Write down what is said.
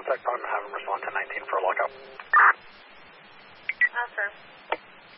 contact partner, have him respond to 19 for a lockout. Affirm.